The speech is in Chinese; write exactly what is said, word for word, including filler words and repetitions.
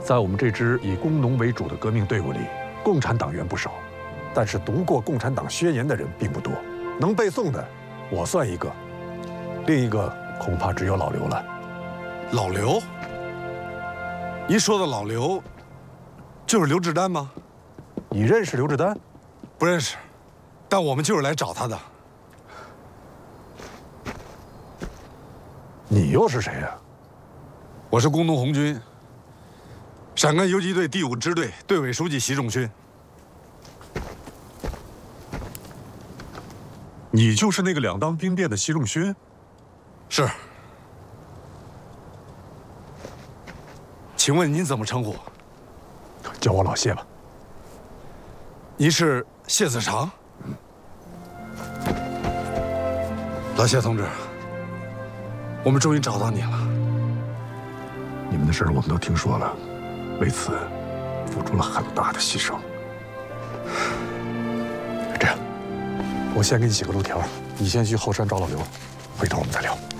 在我们这支以工农为主的革命队伍里，共产党员不少，但是读过共产党宣言的人并不多。能背诵的，我算一个，另一个恐怕只有老刘了。 老刘？您说的老刘，就是刘志丹吗？ 你认识刘志丹？ 不认识，但我们就是来找他的。 你又是谁呀？ 我是工农红军陕甘游击队第五支队队委书记习仲勋。 你就是那个两当兵变的习仲勋？ 是。请问您怎么称呼？ 叫我老谢吧。 您是谢子长？嗯。老谢同志，我们终于找到你了。 你们的事儿我们都听说了，为此付出了很大的牺牲。这样，我先给你写个路条，你先去后山找老刘，回头我们再聊。